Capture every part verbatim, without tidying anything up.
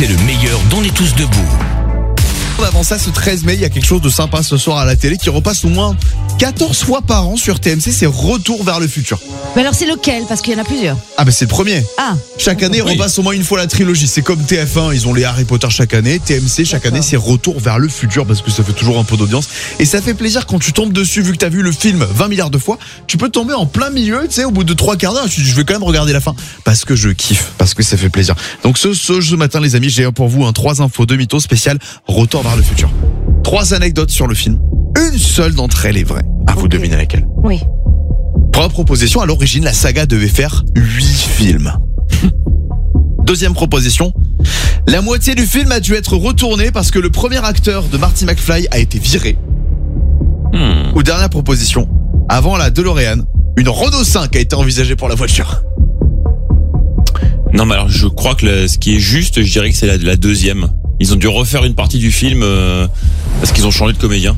c'est le meilleur d'On est tous debout. Avant ça, ce treize mai, il y a quelque chose de sympa ce soir à la télé qui repasse au moins quatorze fois par an sur T M C, c'est Retour vers le futur. Mais alors c'est lequel? Parce qu'il y en a plusieurs. Ah bah c'est le premier. Ah. Chaque année, Oui. on repasse au moins une fois la trilogie. C'est comme T F un, ils ont les Harry Potter chaque année. T M C, chaque D'accord. année, c'est Retour vers le futur parce que ça fait toujours un peu d'audience. Et ça fait plaisir quand tu tombes dessus, vu que t'as vu le film vingt milliards de fois. Tu peux tomber en plein milieu, tu sais, au bout de trois quarts d'heure. Tu dis, je vais quand même regarder la fin parce que je kiffe, parce que ça fait plaisir. Donc ce, ce, ce matin, les amis, j'ai pour vous un trois infos deux mythos spécial Retour vers le futur. Trois anecdotes sur le film. Une seule d'entre elles est vraie. À vous Ok. deviner laquelle. Oui. Première proposition, à l'origine, la saga devait faire huit films. Deuxième proposition, la moitié du film a dû être retournée parce que le premier acteur de Marty McFly a été viré. Hmm. Ou dernière proposition, avant la DeLorean, une Renault cinq a été envisagée pour la voiture. Non, mais alors je crois que le- ce qui est juste, je dirais que c'est la, la deuxième. Ils ont dû refaire une partie du film euh, parce qu'ils ont changé de comédien.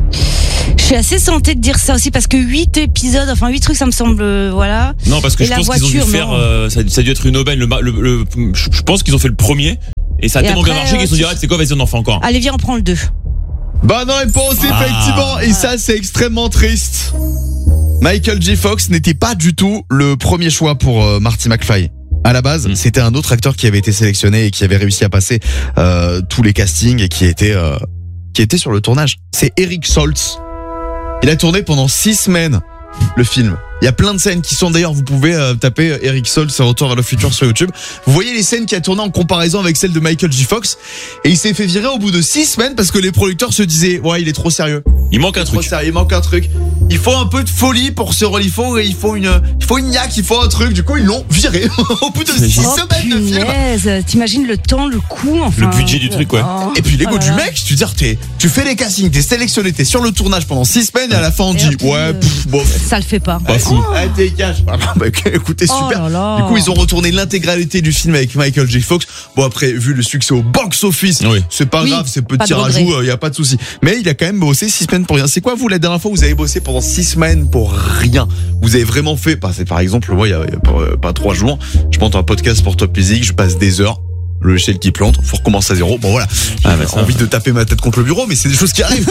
Je suis assez tentée de dire ça aussi parce que huit épisodes, enfin huit trucs, ça me semble, euh, voilà. Non, parce que Et je la pense qu'ils ont dû voiture, faire. non. euh, ça, ça a dû être une aubaine. Le, le, le- je je pense qu'ils ont fait le premier et ça a Et tellement bien après, marché qu'ils se sont dit euh, arrête, c'est quoi, vas-y, on en fait encore. Allez, viens, on prend le deux. Bonne réponse, Ah. effectivement. Et ça, c'est extrêmement triste. Michael J. Fox n'était pas du tout le premier choix pour euh, Marty McFly. À la base, Mm. c'était un autre acteur qui avait été sélectionné et qui avait réussi à passer euh, tous les castings et qui était euh, qui était sur le tournage. C'est Eric Stoltz. Il a tourné pendant six semaines le film. Il y a plein de scènes qui sont d'ailleurs, vous pouvez euh, taper euh, Eric Stoltz Retour vers le futur sur YouTube. Vous voyez les scènes qu'il a tournées en comparaison avec celles de Michael J. Fox. Et il s'est fait virer au bout de six semaines parce que les producteurs se disaient ouais, il est trop sérieux. Il manque un Trop truc. sérieux, il manque un truc. Il faut un peu de folie pour ce rôle. Il faut, il faut une, il faut une niaque, il faut un truc. Du coup, ils l'ont viré au bout de six Oh semaines de film. punaise, t'imagines le temps, le coût, enfin. Le budget du truc, ouais. Oh. Et puis l'ego Oh là du là. mec, tu veux dire, t'es, tu fais les castings, t'es sélectionné, t'es sur le tournage pendant six semaines et à la fin on Et dit hop, ouais, euh, pff, bof. Ça le fait pas. Pas fou. Ah, t'es cash. Ah, bah, écoutez, Oh super. là là. Du coup, ils ont retourné l'intégralité du film avec Michael J. Fox. Bon, après, vu le succès au box-office, Oui. c'est pas Oui, grave, c'est pas petit de regret. rajout, il y a pas de souci. Mais il a quand même bossé six semaines pour rien. C'est quoi, vous, la dernière fois, vous avez bossé pendant six semaines pour rien? Vous avez vraiment fait, bah, c'est par exemple, moi, il y a, il y a pas, pas trois jours, je monte un podcast pour Top Music, je passe des heures. Le logiciel qui plante, faut recommencer à zéro. Bon voilà, j'ai Ah, bah, ça. envie de taper ma tête contre le bureau, mais c'est des choses qui arrivent.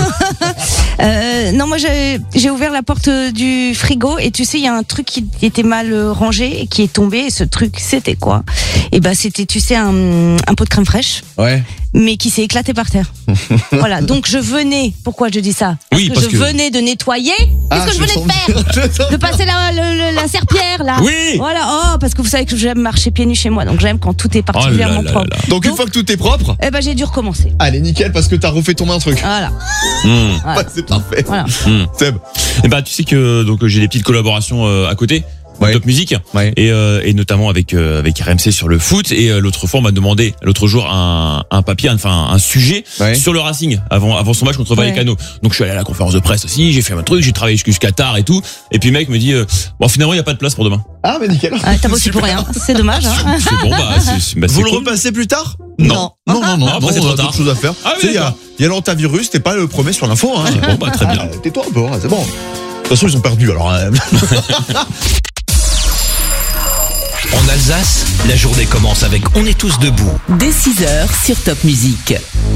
Euh, non, moi j'ai j'ai ouvert la porte du frigo et tu sais, il y a un truc qui était mal euh, rangé et qui est tombé. Et ce truc, c'était quoi? Et ben, c'était, tu sais, un, un pot de crème fraîche, Ouais. mais qui s'est éclaté par terre. Voilà. Donc je venais. Pourquoi je dis ça? Oui, parce je que- venais de nettoyer. Ah, Qu'est-ce que je venais de faire? Je sens De passer la, le- le- la serpillière là. Oui. Voilà. Oh, parce que vous savez que j'aime marcher pieds nus chez moi, donc j'aime quand tout est Oh là particulièrement là propre. là. Donc une Donc- fois que tout est propre, Eh ben, j'ai dû recommencer. allez nickel parce que t'as refait tomber un truc. Voilà. Hmm. Voilà. Ouais, c'est parfait. Voilà. Seb. Et bah tu sais que donc j'ai des petites collaborations euh, à côté. Ouais. Top Music Ouais. et, euh, et notamment avec euh, avec R M C sur le foot et euh, l'autre fois on m'a demandé l'autre jour un, un papier enfin un sujet Ouais. sur le Racing avant avant son match contre Ouais. Vallecano. Donc je suis allé à la conférence de presse aussi, j'ai fait un truc, j'ai travaillé jusqu'à tard et tout et puis le mec me dit euh, bon finalement il y a pas de place pour demain. Ah mais nickel. Ah, t'as bossé Super. pour rien. C'est dommage. Hein. Je fais bon bah c'est bah, c'est Vous le cool. repassez plus tard? Non. Non, non, non, Après, non, c'est on trop a tard. d'autres choses à faire. Ah oui, Tu sais, il y a, d'accord. il y a l'antivirus, t'es pas le premier sur l'info, hein. Bon bah très bien. Ah, tais-toi, bon, c'est bon. De toute façon, ils ont perdu, alors. euh. En Alsace, la journée commence avec On est tous debout. Dès six heures sur Top Music.